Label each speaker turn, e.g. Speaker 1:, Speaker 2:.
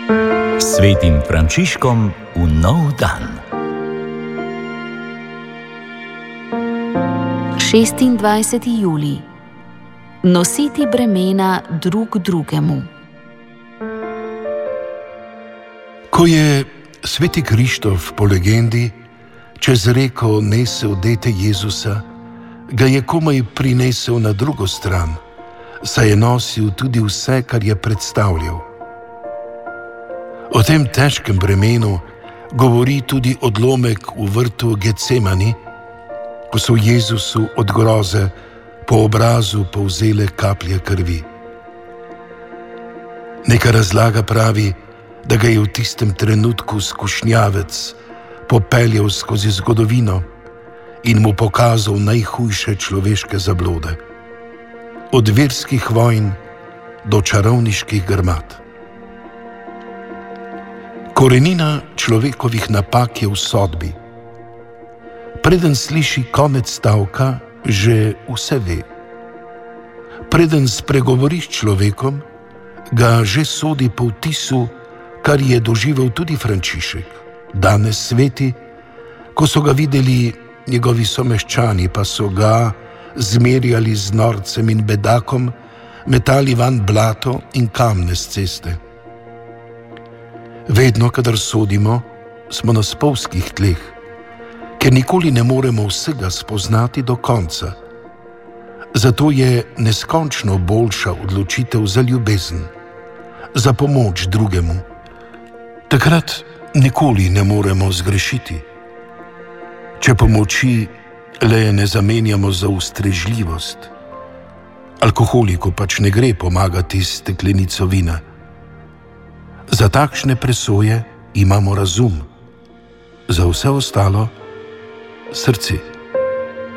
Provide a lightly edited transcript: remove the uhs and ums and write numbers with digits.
Speaker 1: Svetim Frančiškom v nov dan.
Speaker 2: 26. julij. Nositi bremena drug drugemu.
Speaker 3: Ko je sveti Krištof po legendi čez reko nesel dete Jezusa, ga je komaj prinesel na drugo stran, saj je nosil tudi vse, kar je predstavljal. O tem težkem bremenu govori tudi odlomek v vrtu Getsemani, ko so Jezusu od groze po obrazu polzele kaplje krvi. Neka razlaga pravi, da ga je v tistem trenutku skušnjavec popeljal skozi zgodovino in mu pokazal najhujše človeške zablode, od verskih vojn do čarovniških grmad. Korenina človekovih napak je v sodbi. Preden sliši konec stavka, že vse ve. Preden spregovori s človekom, ga že sodi po vtisu, kar je doživel tudi Frančišek, danes sveti, ko so ga videli njegovi someščani, pa so ga zmerjali z norcem in bedakom, metali van blato in kamne s ceste. Vedno, kadar sodimo, smo na spolzkih tleh, ker nikoli ne moremo vsega spoznati do konca. Zato je neskončno boljša odločitev za ljubezen, za pomoč drugemu. Takrat nikoli ne moremo zgrešiti. Če pomoči le ne zamenjamo za ustrežljivost. Alkoholiku pač ne gre pomagati s steklenico vina. Za takšne presoje imamo razum, za vse ostalo srce.